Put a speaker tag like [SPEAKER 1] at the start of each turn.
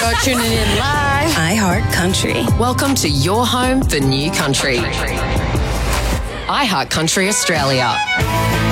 [SPEAKER 1] You're tuning in live.
[SPEAKER 2] iHeart Country.
[SPEAKER 3] Welcome to your home for new country. iHeart Country Australia.